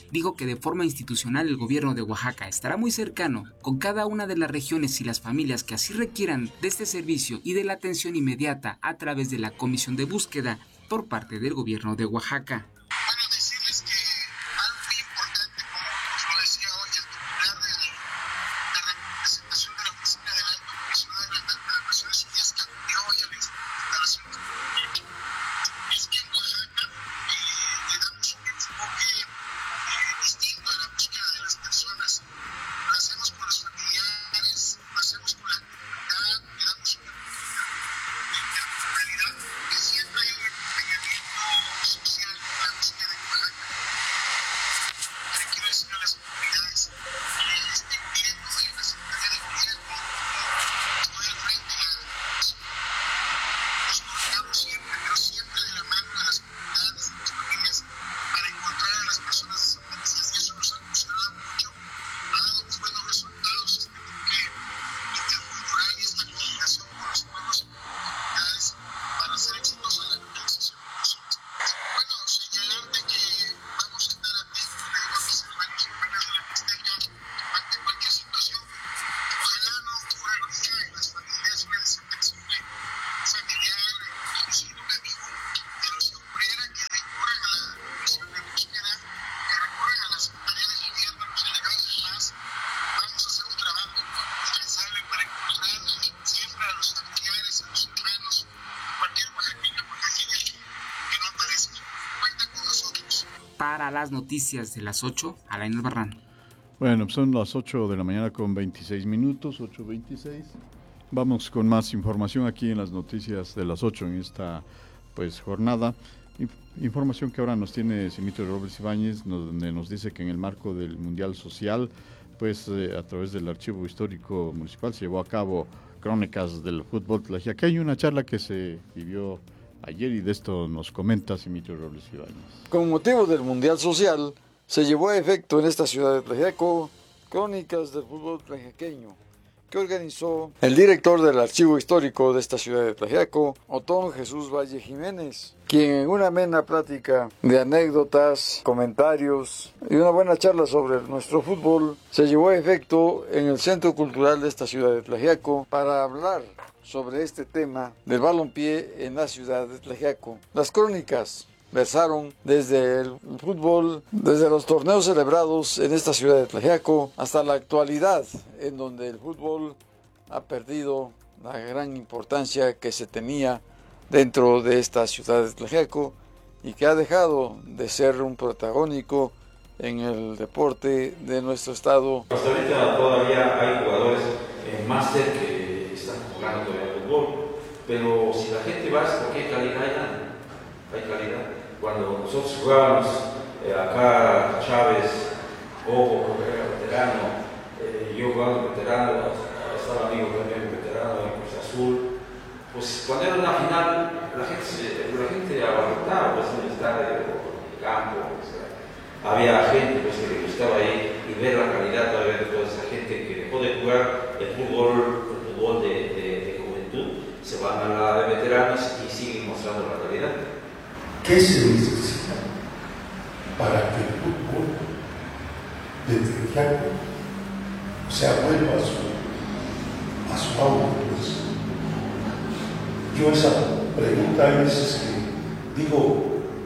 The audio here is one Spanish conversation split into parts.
dijo que de forma institucional el gobierno de Oaxaca estará muy cercano con cada una de las regiones y las familias que así requieran de este servicio y de la atención inmediata a través de la comisión de búsqueda por parte del gobierno de Oaxaca. Para las noticias de las 8, Alain Albarrán. Bueno, son las 8 de la mañana con 26 minutos, 8:26. Vamos con más información aquí en las noticias de las 8 en esta jornada. Información que ahora nos tiene Simitrio Robles Ibáñez, donde nos dice que en el marco del Mundial Social, a través del Archivo Histórico Municipal se llevó a cabo Crónicas del Fútbol Tlaxiaqueño, una charla que se vivió ayer y de esto nos comenta Simitrio Robles Ibáñez. Con motivo del Mundial Social, se llevó a efecto en esta ciudad de Tlaxiaco Crónicas del Fútbol Tlaxiaqueño, que organizó el director del Archivo Histórico de esta ciudad de Tlaxiaco, Otón Jesús Valle Jiménez, quien en una amena plática de anécdotas, comentarios y una buena charla sobre nuestro fútbol, se llevó a efecto en el Centro Cultural de esta ciudad de Tlaxiaco para hablar sobre este tema del balompié en la ciudad de Tlaxiaco. Las crónicas versaron desde el fútbol, desde los torneos celebrados en esta ciudad de Tlaxiaco hasta la actualidad, en donde el fútbol ha perdido la gran importancia que se tenía dentro de esta ciudad de Tlaxiaco y que ha dejado de ser un protagónico en el deporte de nuestro estado. Hasta ahorita todavía hay jugadores en máster que están jugando todavía fútbol, pero si la gente va, porque hay calidad, hay calidad. Cuando nosotros jugábamos acá, Chávez, Ojo, veterano, yo jugando veterano, estaba amigo también veterano en Cruz Azul, pues cuando era una final, la gente abarrotaba en el estadio, el campo, había gente que le gustaba ir y ver la calidad todavía de toda esa gente que dejó de jugar el fútbol de juventud, se van a la de veteranos y siguen mostrando la calidad. ¿Qué se necesita para que el fútbol de Tlaxiaco vuelva a su auge? Yo esa pregunta a veces que digo,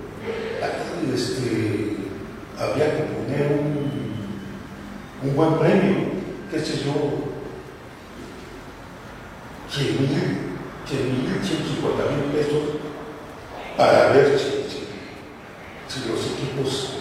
habría que poner un buen premio, qué sé yo, 150,000 pesos para ver si los equipos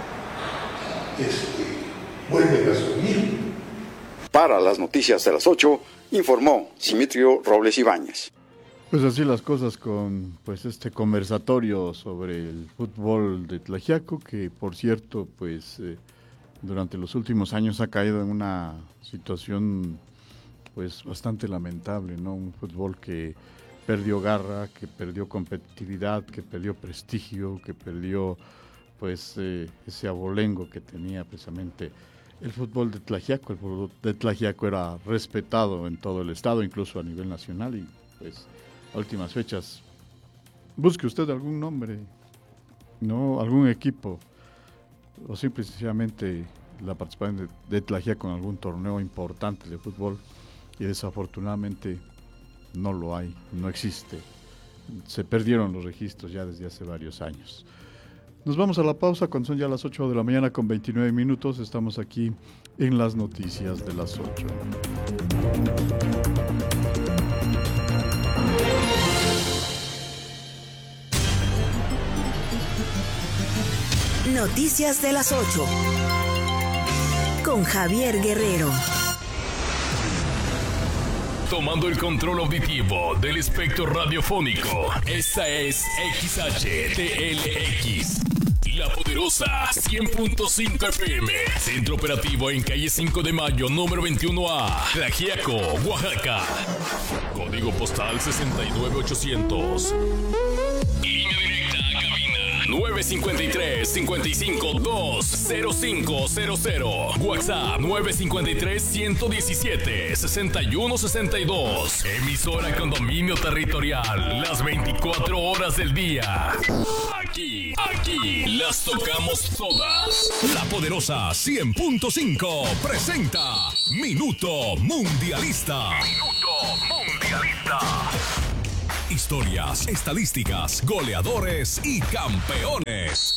vuelven a subir. Para las noticias de las 8, informó Simitrio Robles Ibáñez. Pues así las cosas con este conversatorio sobre el fútbol de Tlaxiaco, que por cierto, durante los últimos años ha caído en una situación bastante lamentable, ¿no? Un fútbol que perdió garra, que perdió competitividad, que perdió prestigio, que perdió ese abolengo que tenía precisamente el fútbol de Tlaxiaco. El fútbol de Tlaxiaco era respetado en todo el estado, incluso a nivel nacional, y a últimas fechas busque usted algún nombre, no algún equipo o simplemente la participación de Tlaxiaco en algún torneo importante de fútbol, y desafortunadamente no lo hay, no existe. Se perdieron los registros ya desde hace varios años. Nos vamos a la pausa cuando son ya las 8 de la mañana con 29 minutos. Estamos aquí en las noticias de las 8. Noticias de las 8 con Javier Guerrero. Tomando el control auditivo del espectro radiofónico, esta es XHTLX, La Poderosa 100.5 FM, centro operativo en calle 5 de Mayo, número 21A, Tlaxiaco, Oaxaca, código postal 69800. Línea directa a cabina 953-55-20500. WhatsApp 953-117-6162. Emisora con dominio territorial las 24 horas del día. Aquí las tocamos todas. La Poderosa 100.5 presenta Minuto Mundialista. Historias, estadísticas, goleadores y campeones.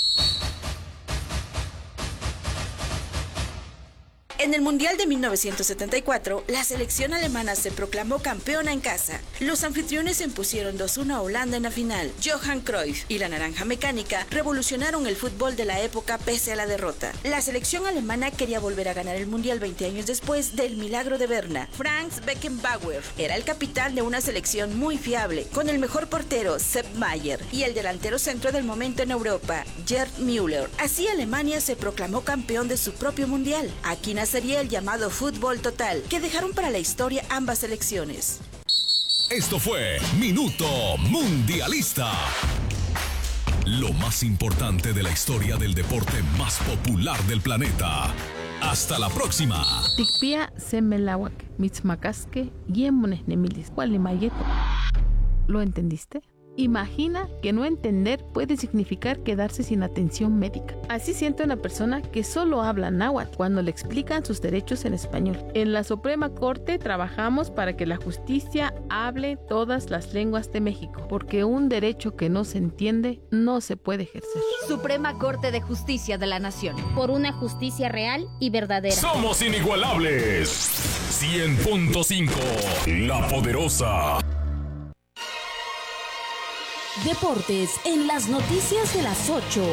En el Mundial de 1974, la selección alemana se proclamó campeona en casa. Los anfitriones se impusieron 2-1 a Holanda en la final. Johan Cruyff y la Naranja Mecánica revolucionaron el fútbol de la época pese a la derrota. La selección alemana quería volver a ganar el Mundial 20 años después del milagro de Berna. Franz Beckenbauer era el capitán de una selección muy fiable, con el mejor portero, Sepp Maier, y el delantero centro del momento en Europa, Gerd Müller. Así Alemania se proclamó campeón de su propio Mundial. Aquí sería el llamado fútbol total, que dejaron para la historia ambas selecciones. Esto fue Minuto Mundialista. Lo más importante de la historia del deporte más popular del planeta. Hasta la próxima. Tikpia semelawak, mitzmakaske, yemones nemilis, mayeto. ¿Lo entendiste? Imagina que no entender puede significar quedarse sin atención médica. Así siente una persona que solo habla náhuatl cuando le explican sus derechos en español. En la Suprema Corte trabajamos para que la justicia hable todas las lenguas de México, porque un derecho que no se entiende no se puede ejercer. Suprema Corte de Justicia de la Nación. Por una justicia real y verdadera. Somos inigualables. 100.5 La Poderosa. Deportes en las noticias de las 8.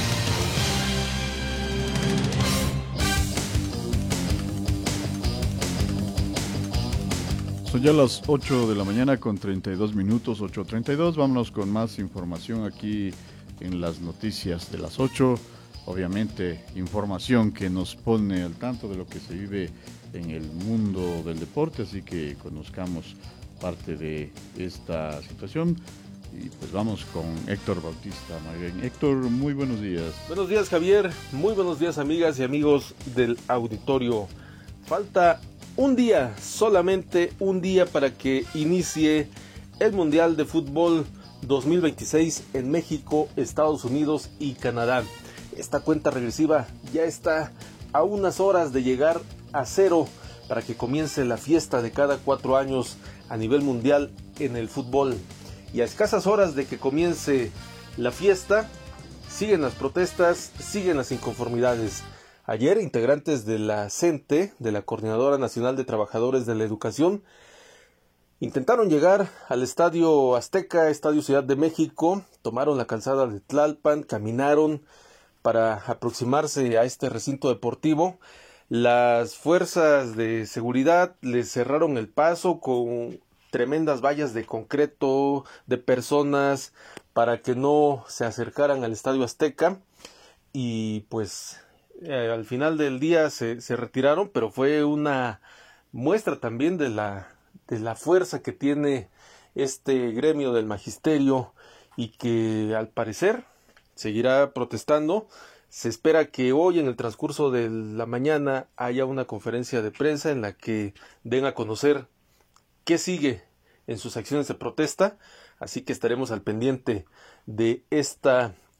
Son ya las 8 de la mañana con 32 minutos, 8:32. Vámonos con más información aquí en las noticias de las 8. Obviamente, información que nos pone al tanto de lo que se vive en el mundo del deporte, así que conozcamos parte de esta situación. Y pues vamos con Héctor Bautista Magén. Héctor, muy buenos días. Buenos días, Javier. Muy buenos días, amigas y amigos del auditorio. Falta un día, solamente un día para que inicie el Mundial de Fútbol 2026 en México, Estados Unidos y Canadá. Esta cuenta regresiva ya está a unas horas de llegar a cero para que comience la fiesta de cada 4 años a nivel mundial en el fútbol. Y a escasas horas de que comience la fiesta, siguen las protestas, siguen las inconformidades. Ayer, integrantes de la CENTE, de la Coordinadora Nacional de Trabajadores de la Educación, intentaron llegar al Estadio Azteca, Estadio Ciudad de México, tomaron la calzada de Tlalpan, caminaron para aproximarse a este recinto deportivo. Las fuerzas de seguridad les cerraron el paso con tremendas vallas de concreto, de personas, para que no se acercaran al Estadio Azteca, y pues al final del día se retiraron, pero fue una muestra también de la fuerza que tiene este gremio del magisterio, y que al parecer seguirá protestando. Se espera que hoy, en el transcurso de la mañana, haya una conferencia de prensa en la que den a conocer qué sigue en sus acciones de protesta, así que estaremos al pendiente de esta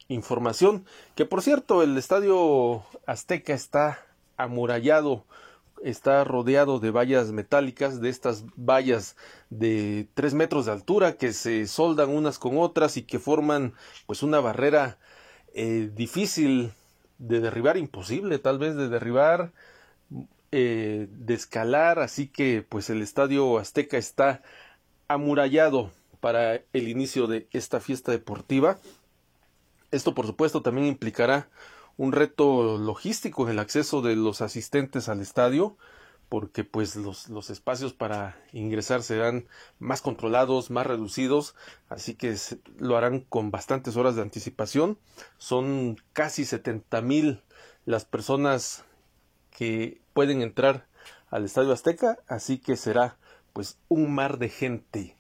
información. Que por cierto, el Estadio Azteca está amurallado, está rodeado de vallas metálicas, de estas vallas de 3 metros de altura que se soldan unas con otras y que forman pues una barrera difícil de derribar, imposible tal vez de derribar, de escalar, así que pues el Estadio Azteca está amurallado para el inicio de esta fiesta deportiva. Esto por supuesto también implicará un reto logístico en el acceso de los asistentes al estadio, porque pues los espacios para ingresar serán más controlados, más reducidos, así que lo harán con bastantes horas de anticipación. Son casi 70,000 las personas que pueden entrar al Estadio Azteca, así que será pues un mar de gente.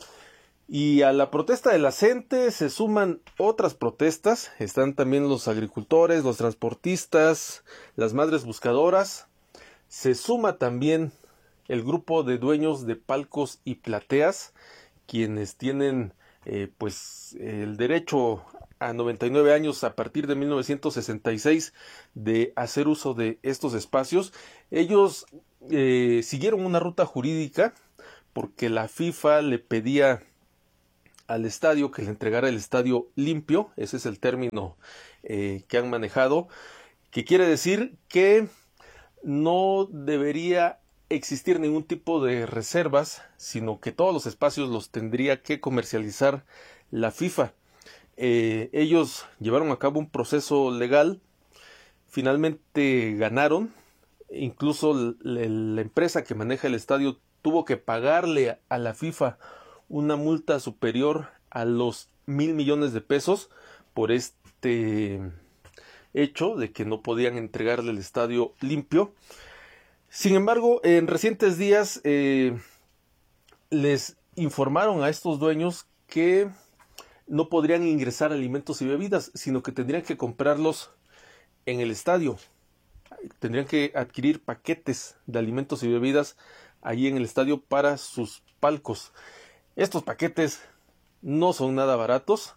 Y a la protesta de la gente se suman otras protestas. Están también los agricultores, los transportistas, las madres buscadoras. Se suma también el grupo de dueños de palcos y plateas, quienes tienen pues el derecho a 99 años a partir de 1966 de hacer uso de estos espacios. Ellos siguieron una ruta jurídica porque la FIFA le pedía al estadio que le entregara el estadio limpio. Ese es el término que han manejado, que quiere decir que no debería existir ningún tipo de reservas, sino que todos los espacios los tendría que comercializar la FIFA. Ellos llevaron a cabo un proceso legal, finalmente ganaron, incluso la empresa que maneja el estadio tuvo que pagarle a la FIFA una multa superior a los 1,000 millones de pesos por este hecho de que no podían entregarle el estadio limpio. Sin embargo, en recientes días les informaron a estos dueños que no podrían ingresar alimentos y bebidas, sino que tendrían que comprarlos en el estadio. Tendrían que adquirir paquetes de alimentos y bebidas allí en el estadio para sus palcos. Estos paquetes no son nada baratos,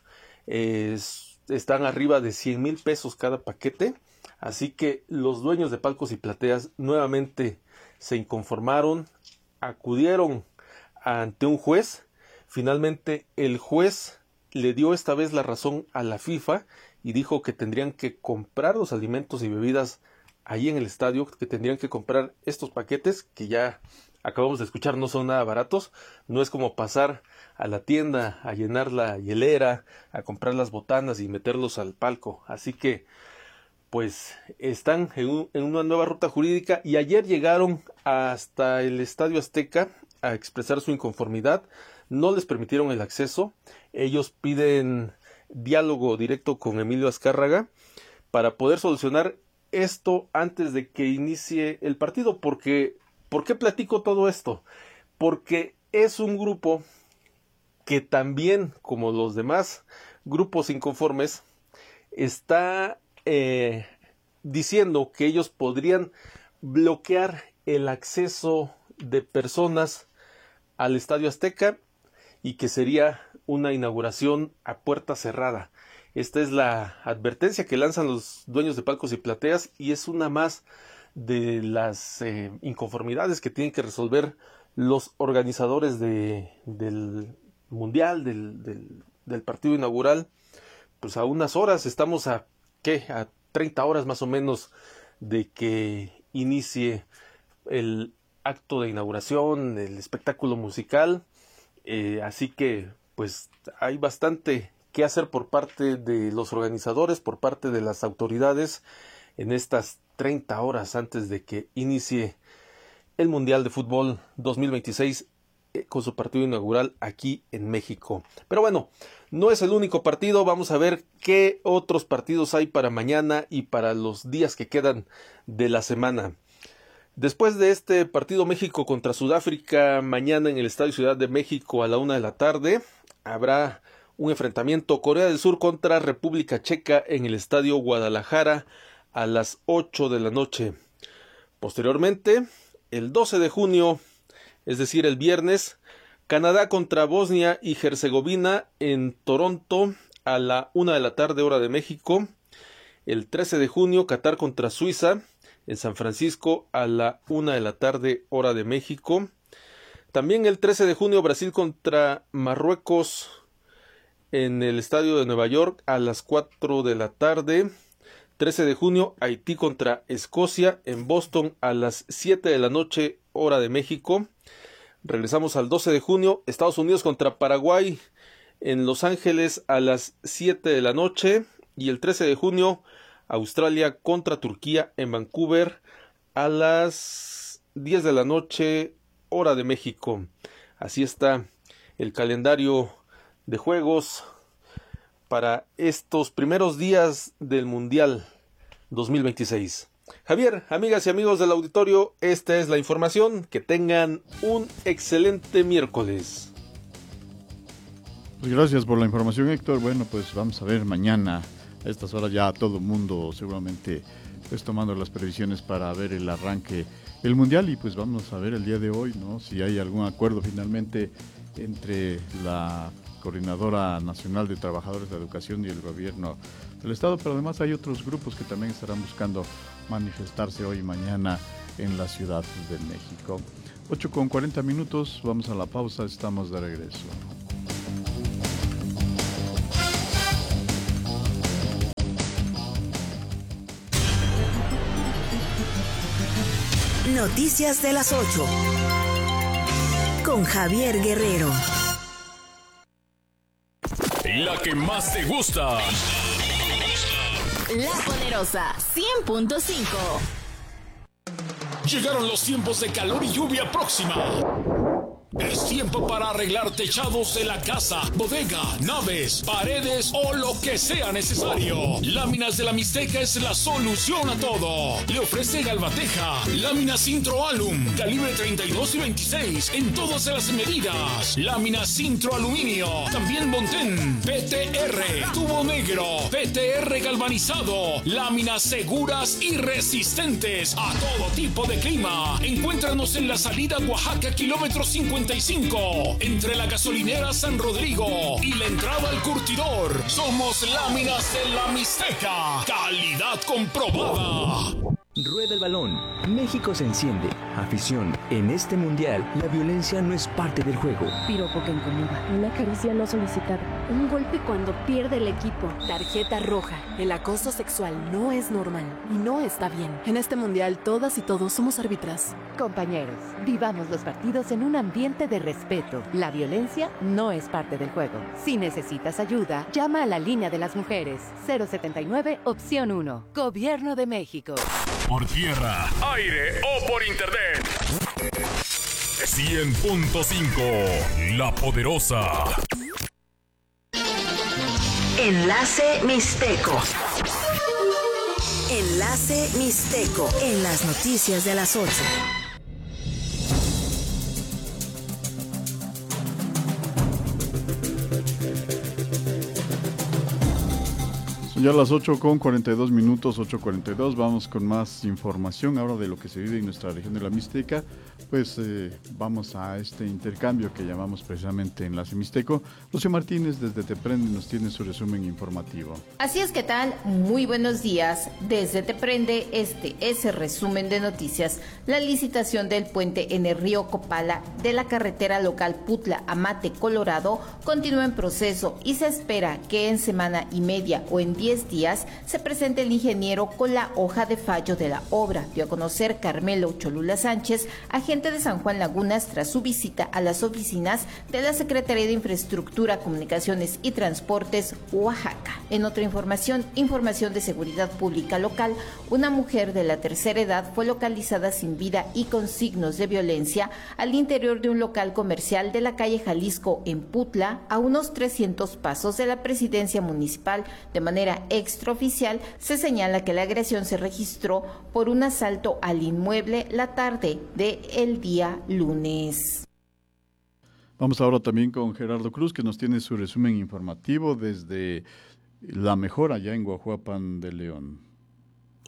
están arriba de 100,000 pesos cada paquete, así que los dueños de palcos y plateas nuevamente se inconformaron, acudieron ante un juez. Finalmente el juez le dio esta vez la razón a la FIFA y dijo que tendrían que comprar los alimentos y bebidas allí en el estadio, que tendrían que comprar estos paquetes que ya acabamos de escuchar, no son nada baratos. No es como pasar a la tienda a llenar la hielera, a comprar las botanas y meterlos al palco. Así que pues están en una nueva ruta jurídica y ayer llegaron hasta el Estadio Azteca a expresar su inconformidad. No les permitieron el acceso. Ellos piden diálogo directo con Emilio Azcárraga para poder solucionar esto antes de que inicie el partido. ¿Por qué platico todo esto? Porque es un grupo que también, como los demás grupos inconformes, está diciendo que ellos podrían bloquear el acceso de personas al Estadio Azteca y que sería una inauguración a puerta cerrada. Esta es la advertencia que lanzan los dueños de palcos y plateas y es una más de las inconformidades que tienen que resolver los organizadores del mundial, del partido inaugural. Pues a unas horas, estamos a 30 horas más o menos de que inicie el acto de inauguración, el espectáculo musical, así que pues hay bastante que hacer por parte de los organizadores, por parte de las autoridades en estas 30 horas antes de que inicie el Mundial de Fútbol 2026 con su partido inaugural aquí en México. Pero bueno, no es el único partido. Vamos a ver qué otros partidos hay para mañana y para los días que quedan de la semana. Después de este partido México contra Sudáfrica, mañana en el Estadio Ciudad de México a la 1:00 p.m, habrá un enfrentamiento Corea del Sur contra República Checa en el Estadio Guadalajara a las 8:00 p.m. Posteriormente, el 12 de junio, es decir, el viernes, Canadá contra Bosnia y Herzegovina en Toronto a la 1 de la tarde, hora de México. El 13 de junio, Qatar contra Suiza en San Francisco a la 1 de la tarde, hora de México. También el 13 de junio, Brasil contra Marruecos en el estadio de Nueva York a las 4 de la tarde. 13 de junio, Haití contra Escocia en Boston a las 7 de la noche, hora de México. Regresamos al 12 de junio, Estados Unidos contra Paraguay en Los Ángeles a las 7 de la noche. Y el 13 de junio, Australia contra Turquía en Vancouver a las 10 de la noche, hora de México. Así está el calendario de juegos para estos primeros días del Mundial 2026. Javier, amigas y amigos del auditorio, esta es la información. Que tengan un excelente miércoles. Pues gracias por la información, Héctor. Bueno, pues vamos a ver mañana. A estas horas ya todo el mundo seguramente pues tomando las previsiones para ver el arranque del Mundial, y pues vamos a ver el día de hoy, ¿no? Si hay algún acuerdo finalmente entre la Coordinadora Nacional de Trabajadores de Educación y el gobierno del Estado, pero además hay otros grupos que también estarán buscando manifestarse hoy y mañana en la Ciudad de México. 8:40, vamos a la pausa, estamos de regreso. Noticias de las 8 con Javier Guerrero. La que más te gusta. La Poderosa 100.5. Llegaron los tiempos de calor y lluvia próxima. Es tiempo para arreglar techados de la casa, bodega, naves, paredes o lo que sea necesario. Láminas de la Mixteca es la solución a todo. Le ofrece Galvateja, láminas Intro Alum, calibre 32 y 26 en todas las medidas. Láminas Intro Aluminio, también Montén, PTR, tubo negro, PTR galvanizado, láminas seguras y resistentes a todo tipo de clima. Encuéntranos en la salida Oaxaca, kilómetro 55, entre la gasolinera San Rodrigo y la entrada al curtidor. Somos Láminas de la Mixteca, calidad comprobada. Rueda el balón, México se enciende. Afición, en este mundial la violencia no es parte del juego. Piropo que incomoda, una caricia no solicitada, un golpe cuando pierde el equipo, tarjeta roja. El acoso sexual no es normal y no está bien. En este mundial todas y todos somos árbitras. Compañeros, vivamos los partidos en un ambiente de respeto. La violencia no es parte del juego. Si necesitas ayuda, llama a la línea de las mujeres. 079, opción 1. Gobierno de México. Por tierra, aire o por internet. 100.5, La Poderosa. Enlace Mixteco. Enlace Mixteco en las noticias de las 8. Ya a las 8:42, 8:42, vamos con más información ahora de lo que se vive en nuestra región de la Mixteca. Pues vamos a este intercambio que llamamos precisamente Enlace Mixteco. Rocío Martínez desde Teprende nos tiene su resumen informativo. Así es, ¿qué tal? Muy buenos días. Desde Teprende, este es el resumen de noticias. La licitación del puente en el río Copala de la carretera local Putla-Amate, Colorado, continúa en proceso y se espera que en semana y media o en 10 días se presente el ingeniero con la hoja de fallo de la obra, dio a conocer Carmelo Cholula Sánchez, agente de San Juan Lagunas, tras su visita a las oficinas de la Secretaría de Infraestructura, Comunicaciones y Transportes, Oaxaca. En otra información de seguridad pública local, una mujer de la tercera edad fue localizada sin vida y con signos de violencia al interior de un local comercial de la calle Jalisco en Putla, a unos 300 pasos de la presidencia municipal. De manera extraoficial, se señala que la agresión se registró por un asalto al inmueble la tarde del día lunes. Vamos ahora también con Gerardo Cruz, que nos tiene su resumen informativo desde La Mejor, allá en Guajuapan de León.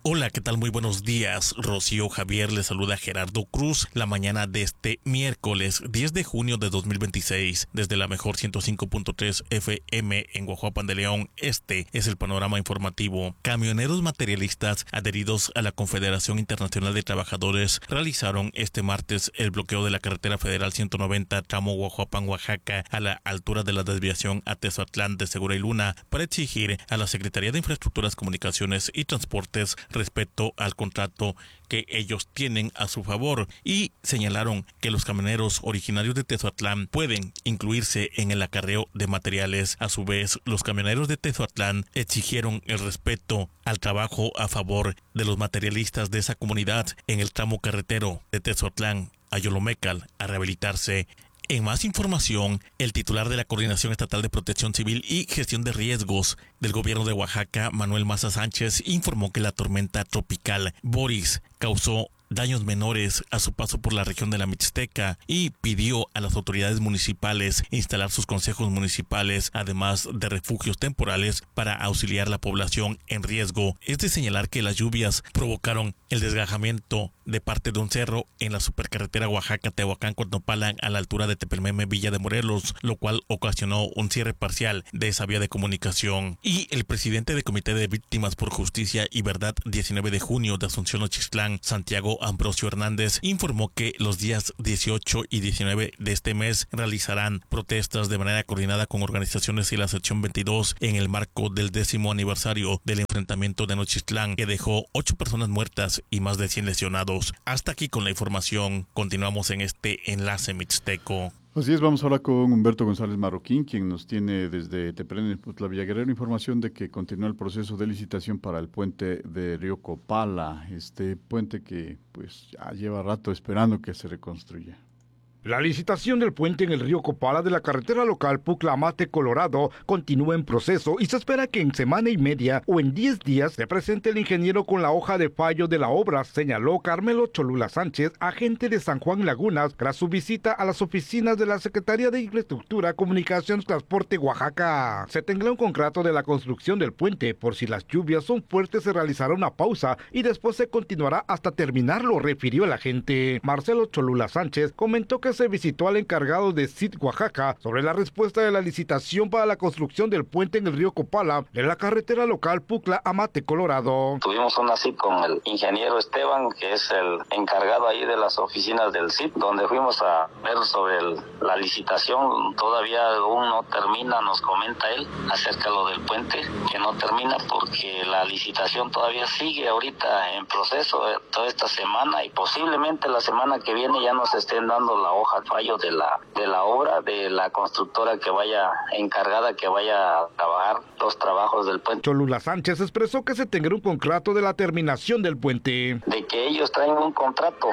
Hola, ¿qué tal? Muy buenos días. Rocío Javier le saluda Gerardo Cruz la mañana de este miércoles 10 de junio de 2026 desde la mejor 105.3 FM en Guajuapan de León. Este es el panorama informativo. Camioneros materialistas adheridos a la Confederación Internacional de Trabajadores realizaron este martes el bloqueo de la carretera federal 190 tramo Guajuapan, Oaxaca a la altura de la desviación a Tezoatlán de Segura y Luna para exigir a la Secretaría de Infraestructuras, Comunicaciones y Transportes respecto al contrato que ellos tienen a su favor y señalaron que los camioneros originarios de Tezoatlán pueden incluirse en el acarreo de materiales. A su vez, los camioneros de Tezoatlán exigieron el respeto al trabajo a favor de los materialistas de esa comunidad en el tramo carretero de Tezoatlán a Yolomecal a rehabilitarse. En más información, el titular de la Coordinación Estatal de Protección Civil y Gestión de Riesgos del Gobierno de Oaxaca, Manuel Maza Sánchez, informó que la tormenta tropical Boris causó daños menores a su paso por la región de la Mixteca y pidió a las autoridades municipales instalar sus consejos municipales, además de refugios temporales para auxiliar a la población en riesgo. Es de señalar que las lluvias provocaron el desgajamiento de parte de un cerro en la supercarretera Oaxaca-Tehuacán-Cotopalan a la altura de Tepelmeme, Villa de Morelos, lo cual ocasionó un cierre parcial de esa vía de comunicación. Y el presidente del Comité de Víctimas por Justicia y Verdad 19 de junio de Asunción Nochixtlán, Santiago Ambrosio Hernández, informó que los días 18 y 19 de este mes realizarán protestas de manera coordinada con organizaciones y la sección 22 en el marco del 10º aniversario del enfrentamiento de Nochixtlán, que dejó 8 personas muertas y más de 100 lesionados. Hasta aquí con la información. Continuamos en este enlace mixteco. Así es, vamos ahora con Humberto González Marroquín, quien nos tiene desde Teprén, Putla Villaguerrero, información de que continúa el proceso de licitación para el puente de Río Copala, este puente que pues ya lleva rato esperando que se reconstruya. La licitación del puente en el río Copala de la carretera local Pucla-Amate, Colorado, continúa en proceso y se espera que en semana y media o en 10 días se presente el ingeniero con la hoja de fallo de la obra, señaló Carmelo Cholula Sánchez, agente de San Juan Lagunas, tras su visita a las oficinas de la Secretaría de Infraestructura, Comunicaciones, Transporte, Oaxaca. Se tendrá un contrato de la construcción del puente. Por si las lluvias son fuertes, se realizará una pausa y después se continuará hasta terminarlo, refirió el agente. Marcelo Cholula Sánchez comentó que se visitó al encargado de CIT Oaxaca sobre la respuesta de la licitación para la construcción del puente en el río Copala de la carretera local Pucla-Amate, Colorado. Tuvimos una cita con el ingeniero Esteban, que es el encargado ahí de las oficinas del CIT, donde fuimos a ver sobre la licitación. Todavía aún no termina, nos comenta él, acerca de lo del puente, que no termina porque la licitación todavía sigue ahorita en proceso toda esta semana y posiblemente la semana que viene ya nos estén dando la hoja de fallo de la obra, de la constructora que vaya encargada, que vaya a trabajar los trabajos del puente. Cholula Sánchez expresó que se tendrá un contrato de la terminación del puente. De que ellos traen un contrato,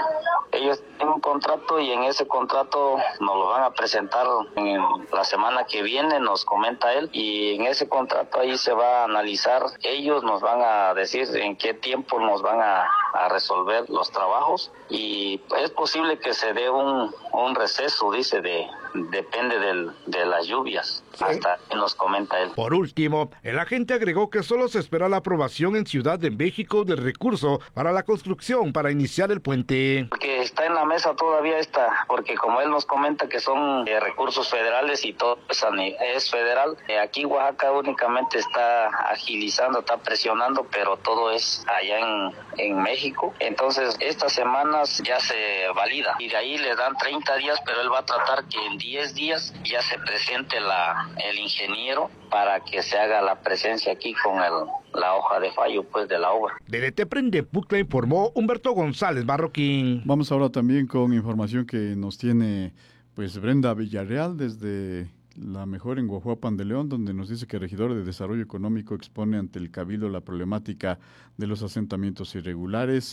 y en ese contrato nos lo van a presentar en la semana que viene, nos comenta él, y en ese contrato ahí se va a analizar, ellos nos van a decir en qué tiempo nos van a resolver los trabajos, y es posible que se dé un receso, dice, depende de las lluvias, hasta que nos comenta él. Por último, el agente agregó que solo se espera la aprobación en Ciudad de México del recurso para la construcción para iniciar el puente. Porque está en la mesa todavía porque como él nos comenta que son recursos federales y todo es federal, aquí Oaxaca únicamente está agilizando, está presionando, pero todo es allá en México. Entonces estas semanas ya se valida y de ahí le dan 30 días, pero él va a tratar que en 10 días ya se presente el ingeniero para que se haga la presencia aquí con la hoja de fallo pues de la obra. Desde Teprén de Pucla informó Humberto González Marroquín. Vamos ahora también con información que nos tiene pues Brenda Villarreal desde La Mejor en Guajuapan de León, donde nos dice que el regidor de Desarrollo Económico expone ante el Cabildo la problemática de los asentamientos irregulares.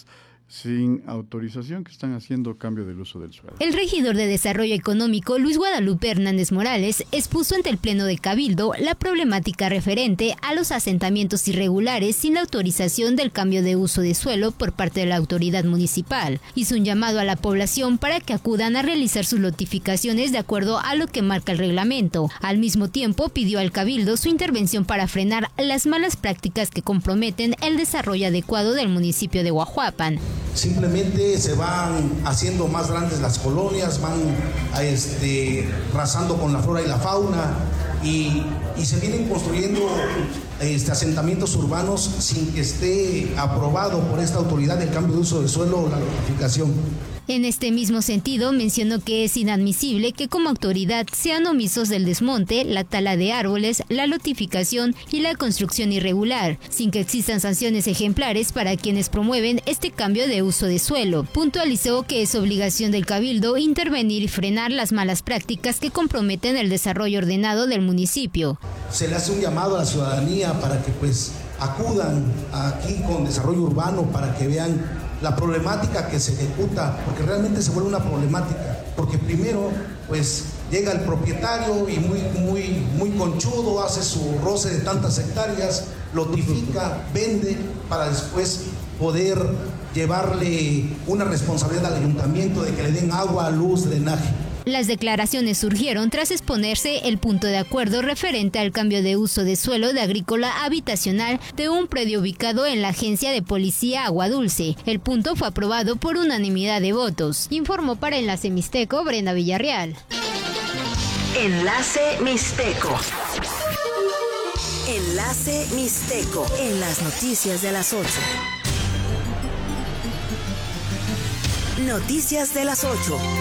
sin autorización, que están haciendo cambio del uso del suelo. El regidor de Desarrollo Económico, Luis Guadalupe Hernández Morales, expuso ante el Pleno de Cabildo la problemática referente a los asentamientos irregulares sin la autorización del cambio de uso de suelo por parte de la autoridad municipal. Hizo un llamado a la población para que acudan a realizar sus notificaciones de acuerdo a lo que marca el reglamento. Al mismo tiempo, pidió al Cabildo su intervención para frenar las malas prácticas que comprometen el desarrollo adecuado del municipio de Guajuapan. Simplemente se van haciendo más grandes las colonias, van arrasando con la flora y la fauna y se vienen construyendo asentamientos urbanos sin que esté aprobado por esta autoridad el cambio de uso de suelo o la notificación. En este mismo sentido, mencionó que es inadmisible que como autoridad sean omisos del desmonte, la tala de árboles, la lotificación y la construcción irregular, sin que existan sanciones ejemplares para quienes promueven este cambio de uso de suelo. Puntualizó que es obligación del Cabildo intervenir y frenar las malas prácticas que comprometen el desarrollo ordenado del municipio. Se le hace un llamado a la ciudadanía para que acudan aquí con desarrollo urbano para que vean la problemática que se ejecuta, porque realmente se vuelve una problemática, porque primero llega el propietario y muy conchudo, hace su roce de tantas hectáreas, lotifica, vende para después poder llevarle una responsabilidad al ayuntamiento de que le den agua, luz, drenaje. Las declaraciones surgieron tras exponerse el punto de acuerdo referente al cambio de uso de suelo de agrícola habitacional de un predio ubicado en la agencia de policía Agua Dulce. El punto fue aprobado por unanimidad de votos. Informó para Enlace Mixteco Brenda Villarreal. Enlace Mixteco. Enlace Mixteco en las noticias de las 8. Noticias de las 8.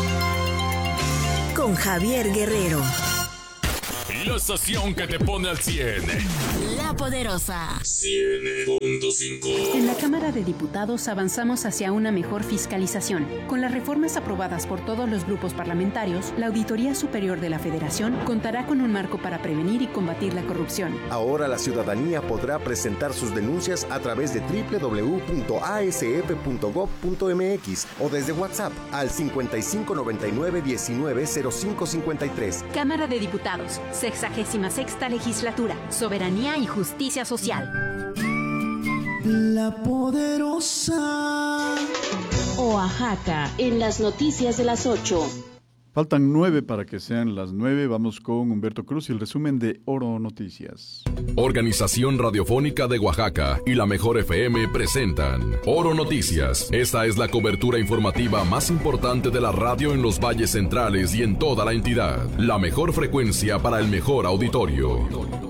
Con Javier Guerrero. La estación que te pone al 100. La Poderosa. 100.5. En la Cámara de Diputados avanzamos hacia una mejor fiscalización. Con las reformas aprobadas por todos los grupos parlamentarios, la Auditoría Superior de la Federación contará con un marco para prevenir y combatir la corrupción. Ahora la ciudadanía podrá presentar sus denuncias a través de www.asf.gov.mx o desde WhatsApp al 5599190553. Cámara de Diputados, 66ª Legislatura, Soberanía y Justicia Social. La Poderosa. Oaxaca, en las noticias de las 8. Faltan 9 para que sean las 9. Vamos con Humberto Cruz y el resumen de Oro Noticias. Organización Radiofónica de Oaxaca y la Mejor FM presentan Oro Noticias. Esta es la cobertura informativa más importante de la radio en los valles centrales y en toda la entidad. La mejor frecuencia para el mejor auditorio.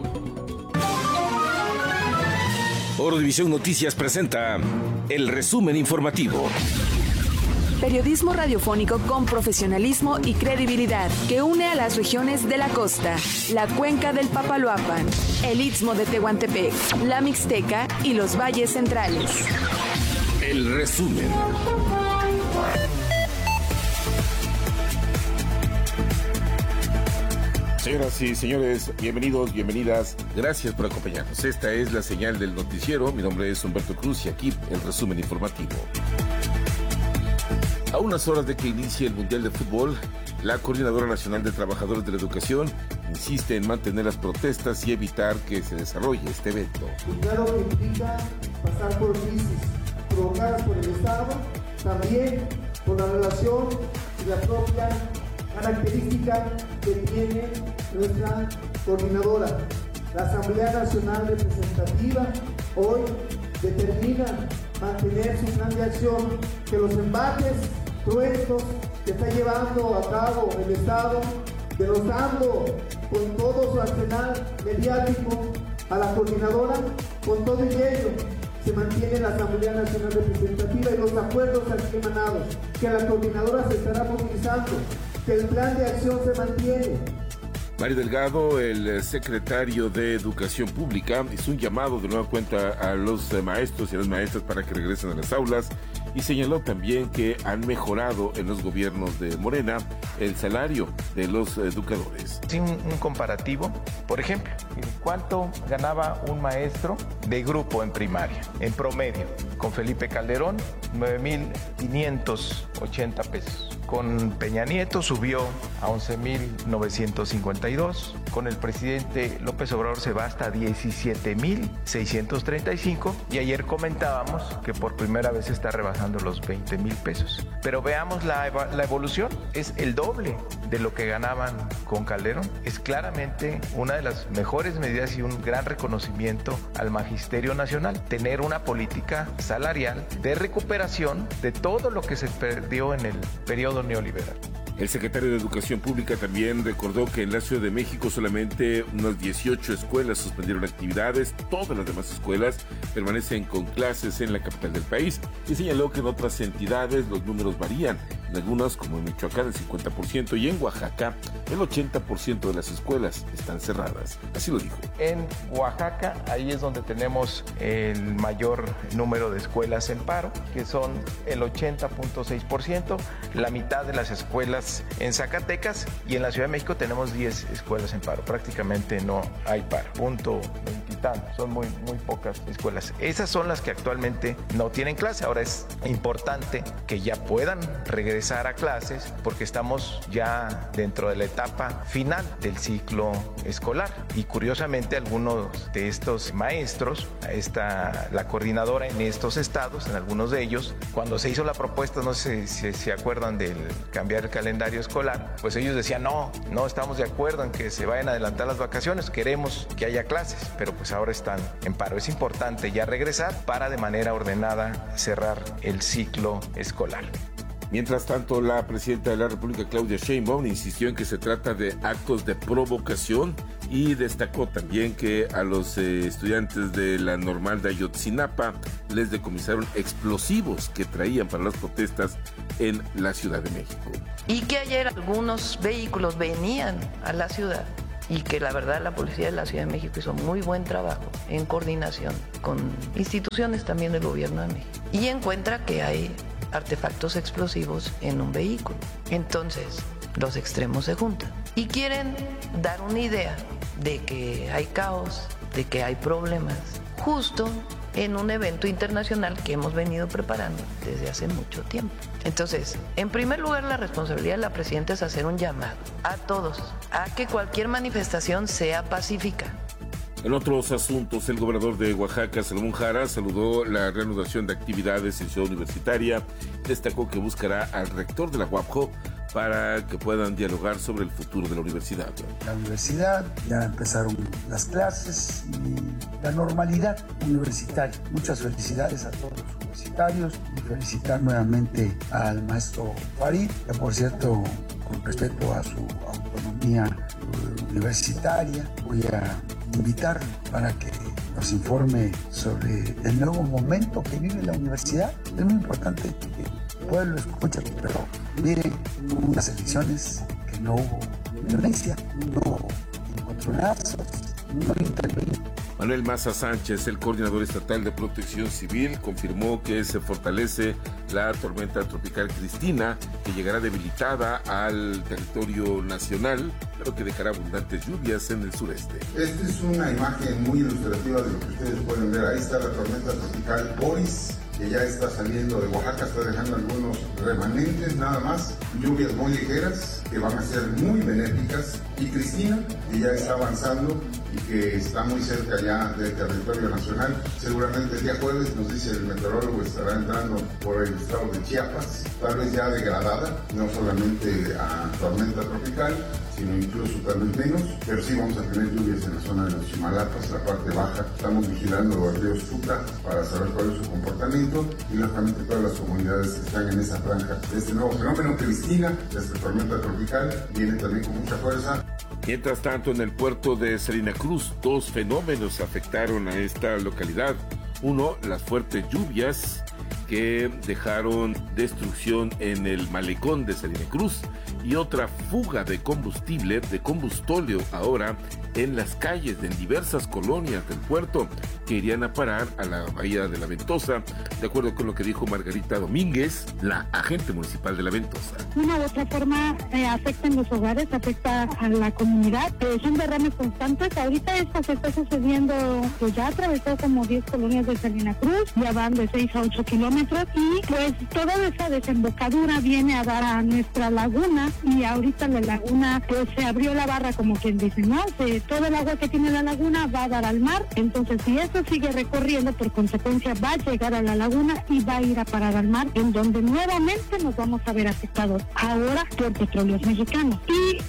Oro División Noticias presenta el resumen informativo. Periodismo radiofónico con profesionalismo y credibilidad que une a las regiones de la costa, la cuenca del Papaloapan, el Istmo de Tehuantepec, la Mixteca y los valles centrales. El resumen. Señoras y señores, bienvenidos, bienvenidas. Gracias por acompañarnos. Esta es la señal del noticiero. Mi nombre es Humberto Cruz y aquí el resumen informativo. A unas horas de que inicie el Mundial de Fútbol, la Coordinadora Nacional de Trabajadores de la Educación insiste en mantener las protestas y evitar que se desarrolle este evento. Claro que implica pasar por crisis provocadas por el Estado, también por la relación y la propia característica que tiene nuestra coordinadora. La Asamblea Nacional Representativa hoy determina mantener su plan de acción, que los embates cruentos que está llevando a cabo el Estado, denostando con todo su arsenal mediático a la coordinadora, con todo ello se mantiene la Asamblea Nacional Representativa y los acuerdos aquí emanados, que la coordinadora se estará movilizando, que el plan de acción se mantiene, Mario Delgado, el secretario de Educación Pública, hizo un llamado de nueva cuenta a los maestros y a las maestras para que regresen a las aulas y señaló también que han mejorado en los gobiernos de Morena el salario de los educadores. Sin un comparativo, por ejemplo, ¿cuánto ganaba un maestro de grupo en primaria, en promedio? Con Felipe Calderón, 9,580 pesos. Con Peña Nieto subió a 11,952. Con el presidente López Obrador se va hasta 17,635. Y ayer comentábamos que por primera vez está rebasando los 20,000 pesos. Pero veamos la evolución. Es el doble de lo que ganaban con Calderón. Es claramente una de las mejores medidas y un gran reconocimiento al Magisterio Nacional. Tener una política salarial de recuperación de todo lo que se perdió en el periodo neoliberal. El secretario de Educación Pública también recordó que en la Ciudad de México solamente unas 18 escuelas suspendieron actividades, todas las demás escuelas permanecen con clases en la capital del país y señaló que en otras entidades los números varían, en algunas como en Michoacán el 50% y en Oaxaca el 80% de las escuelas están cerradas, así lo dijo. En Oaxaca ahí es donde tenemos el mayor número de escuelas en paro, que son el 80.6%, la mitad de las escuelas en Zacatecas, y en la Ciudad de México tenemos 10 escuelas en paro. Prácticamente no hay paro. Punto 20 y tanto. Son muy pocas escuelas. Esas son las que actualmente no tienen clase. Ahora es importante que ya puedan regresar a clases porque estamos ya dentro de la etapa final del ciclo escolar. Y curiosamente algunos de estos maestros, la coordinadora en estos estados, en algunos de ellos, cuando se hizo la propuesta, no sé si se acuerdan del cambiar el calendario escolar, pues ellos decían no estamos de acuerdo en que se vayan a adelantar las vacaciones, queremos que haya clases, pero pues ahora están en paro. Es importante ya regresar para de manera ordenada cerrar el ciclo escolar. Mientras tanto, la presidenta de la República, Claudia Sheinbaum, insistió en que se trata de actos de provocación y destacó también que a los estudiantes de la Normal de Ayotzinapa les decomisaron explosivos que traían para las protestas en la Ciudad de México. Y que ayer algunos vehículos venían a la ciudad y que la verdad la policía de la Ciudad de México hizo muy buen trabajo en coordinación con instituciones también del gobierno de México y encuentra que hay artefactos explosivos en un vehículo. Entonces, los extremos se juntan y quieren dar una idea de que hay caos, de que hay problemas, justo en un evento internacional que hemos venido preparando desde hace mucho tiempo. Entonces, en primer lugar, la responsabilidad de la presidenta es hacer un llamado a todos a que cualquier manifestación sea pacífica. En otros asuntos, el gobernador de Oaxaca, Salomón Jara, saludó la reanudación de actividades en Ciudad Universitaria. Destacó que buscará al rector de la UAPJO para que puedan dialogar sobre el futuro de la universidad. La universidad, ya empezaron las clases y la normalidad universitaria. Muchas felicidades a todos los universitarios y felicitar nuevamente al maestro Farid, que por cierto, con respeto a su autonomía universitaria, voy a invitarlo para que nos informe sobre el nuevo momento que vive la universidad. Es muy importante que el pueblo escuche, pero miren, hubo unas elecciones que no hubo violencia, no hubo encontronazos, no intervino. Manuel Maza Sánchez, el coordinador estatal de Protección Civil, confirmó que se fortalece la tormenta tropical Cristina, que llegará debilitada al territorio nacional, pero que dejará abundantes lluvias en el sureste. Esta es una imagen muy ilustrativa de lo que ustedes pueden ver. Ahí está la tormenta tropical Boris, que ya está saliendo de Oaxaca, está dejando algunos remanentes nada más, lluvias muy ligeras que van a ser muy benéficas, y Cristina, que ya está avanzando y que está muy cerca ya del territorio nacional. Seguramente el día jueves, nos dice el meteorólogo, estará entrando por el estado de Chiapas, tal vez ya degradada, no solamente a tormenta tropical, sino incluso tal vez menos, pero sí vamos a tener lluvias en la zona de los Chimalapas, la parte baja. Estamos vigilando el río Suta para saber cuál es su comportamiento y lógicamente todas las comunidades que están en esa franja de este nuevo fenómeno. Cristina, de esta tormenta tropical, viene también con mucha fuerza. Mientras tanto, en el puerto de Salina Cruz, dos fenómenos afectaron a esta localidad. Uno, las fuertes lluvias que dejaron destrucción en el malecón de Salina Cruz, y otra fuga de combustible, de combustóleo ahora en las calles de diversas colonias del puerto que irían a parar a la bahía de La Ventosa, de acuerdo con lo que dijo Margarita Domínguez, la agente municipal de La Ventosa. Una u otra forma afecta en los hogares, afecta a la comunidad, son derrames constantes. Ahorita esto se está sucediendo, pues ya atravesó como 10 colonias de Salina Cruz, ya van de 6 a 8 kilómetros y pues toda esa desembocadura viene a dar a nuestra laguna y ahorita la laguna pues se abrió la barra, como quien dice, ¿no? Todo el agua que tiene la laguna va a dar al mar, entonces si eso sigue recorriendo, por consecuencia va a llegar a la laguna y va a ir a parar al mar, en donde nuevamente nos vamos a ver afectados ahora por Petróleos Mexicanos. Y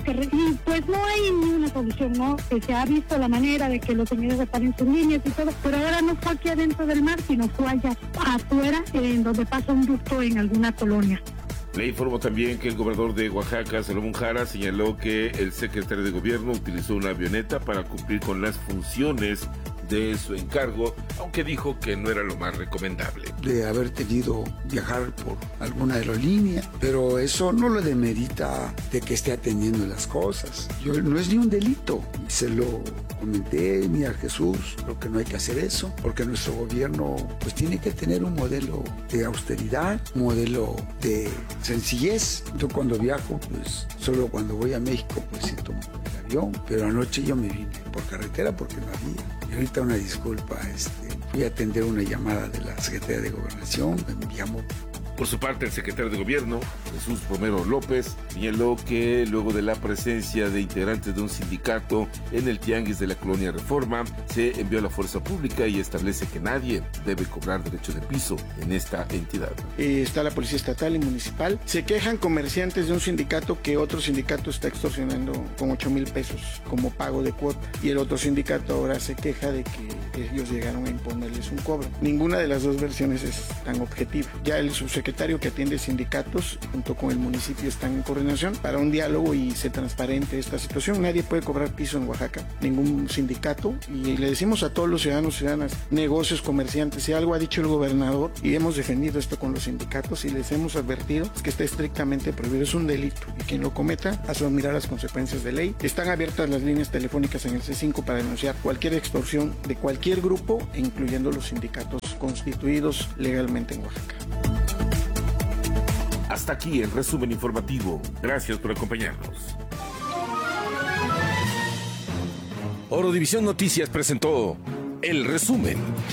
pues no hay ninguna solución, ¿no? Que se ha visto la manera de que los señores reparen sus líneas y todo, pero ahora no fue aquí adentro del mar, sino fue allá afuera, en donde pasa un ducto en alguna colonia. Le informó también que el gobernador de Oaxaca, Salomón Jara, señaló que el secretario de gobierno utilizó una avioneta para cumplir con las funciones de su encargo, aunque dijo que no era lo más recomendable. De haber tenido viajar por alguna aerolínea, pero eso no lo demerita de que esté atendiendo las cosas. No es ni un delito. Se lo comenté, mira Jesús, creo que no hay que hacer eso, porque nuestro gobierno pues tiene que tener un modelo de austeridad, un modelo de sencillez. Yo cuando viajo, pues solo cuando voy a México, pues sí tomo el avión, pero anoche yo me vine por carretera porque no había. Y ahorita una disculpa, fui a atender una llamada de la Secretaría de Gobernación, me llamó. Por su parte, el secretario de Gobierno, Jesús Romero López, señaló que luego de la presencia de integrantes de un sindicato en el tianguis de la Colonia Reforma, se envió a la fuerza pública y establece que nadie debe cobrar derecho de piso en esta entidad. Está la Policía Estatal y Municipal. Se quejan comerciantes de un sindicato que otro sindicato está extorsionando con 8,000 pesos como pago de cuota. Y el otro sindicato ahora se queja de que ellos llegaron a imponerles un cobro. Ninguna de las dos versiones es tan objetiva. Ya el subsecretario que atiende sindicatos junto con el municipio están en coordinación para un diálogo y se transparente esta situación. Nadie puede cobrar piso en Oaxaca, ningún sindicato, y le decimos a todos los ciudadanos, ciudadanas, negocios, comerciantes, si algo ha dicho el gobernador y hemos defendido esto con los sindicatos y les hemos advertido, es que está estrictamente prohibido, es un delito y quien lo cometa asumirá las consecuencias de ley. Están abiertas las líneas telefónicas en el C5 para denunciar cualquier extorsión de cualquier grupo, incluyendo los sindicatos constituidos legalmente en Oaxaca. Hasta aquí el resumen informativo. Gracias por acompañarnos. Orodivisión Noticias presentó el resumen.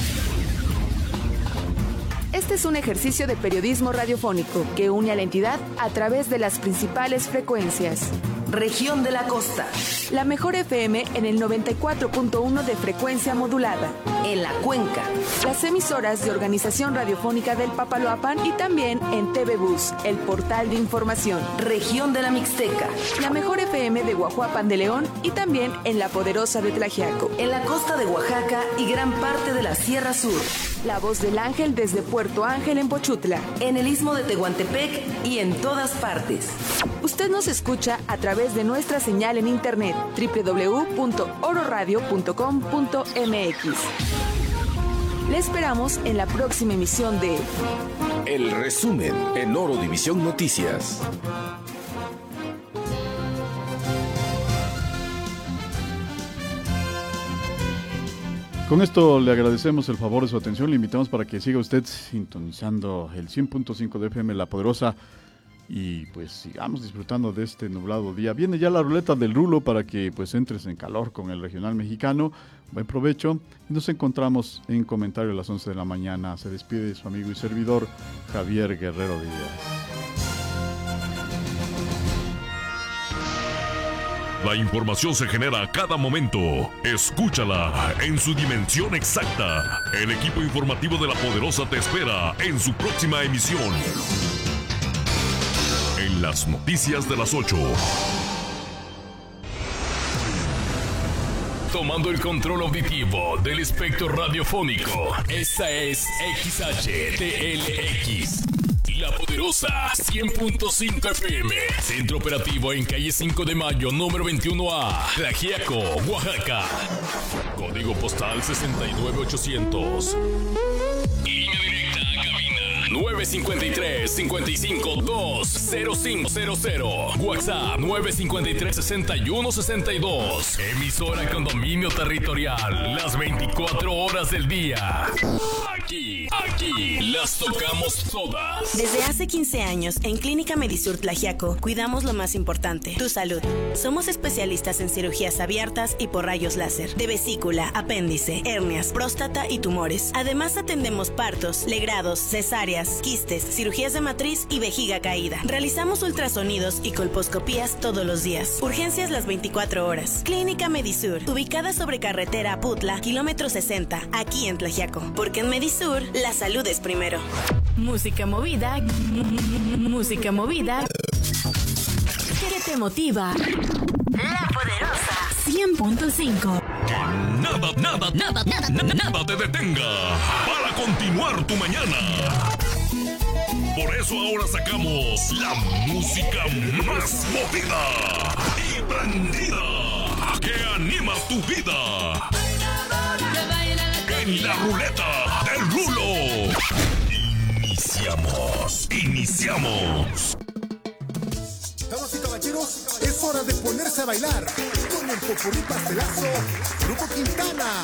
Este es un ejercicio de periodismo radiofónico que une a la entidad a través de las principales frecuencias. Región de la Costa. La mejor FM en el 94.1 de frecuencia modulada. En la Cuenca. Las emisoras de Organización Radiofónica del Papaloapan y también en TV Bus, el portal de información. Región de la Mixteca. La mejor FM de Guajuapan de León y también en La Poderosa de Tlaxiaco. En la costa de Oaxaca y gran parte de la Sierra Sur. La Voz del Ángel desde Puerto Ángel en Pochutla. En el Istmo de Tehuantepec y en todas partes. Usted nos escucha a través de nuestra señal en internet www.ororadio.com.mx. Le esperamos en la próxima emisión de El resumen en Orodivisión Noticias. Con esto le agradecemos el favor de su atención. Le invitamos para que siga usted sintonizando el 100.5 de FM La Poderosa y pues sigamos disfrutando de este nublado día. Viene ya la ruleta del rulo para que pues entres en calor con el regional mexicano. Buen provecho y nos encontramos en comentario a las 11 de la mañana. Se despide su amigo y servidor Javier Guerrero Díaz. La información se genera a cada momento. Escúchala en su dimensión exacta. El equipo informativo de La Poderosa te espera en su próxima emisión. En las noticias de las 8. Tomando el control auditivo del espectro radiofónico. Esta es XHTLX. La Poderosa 100.5 FM. Centro operativo en calle 5 de Mayo, número 21A. Tlaxiaco, Oaxaca. Código postal 69800. Línea directa a cabina 953-55-20500. WhatsApp 953-6162. Emisora con dominio territorial las 24 horas del día. Aquí las tocamos todas. Desde hace 15 años, en Clínica Medisur Tlaxiaco, cuidamos lo más importante, tu salud. Somos especialistas en cirugías abiertas y por rayos láser, de vesícula, apéndice, hernias, próstata y tumores. Además, atendemos partos, legrados, cesáreas, quistes, cirugías de matriz y vejiga caída. Realizamos ultrasonidos y colposcopías todos los días. Urgencias las 24 horas. Clínica Medisur, ubicada sobre carretera Aputla, kilómetro 60, aquí en Tlaxiaco. Porque en Medisur, la salud es primero. Música movida que te motiva. La Poderosa 100.5. Nada te detenga para continuar tu mañana. Por eso ahora sacamos la música más movida y prendida que anima tu vida. En la ruleta del Rulo. Iniciamos. Damas y caballeros, es hora de ponerse a bailar con el popurrí pastelazo Grupo Quintana.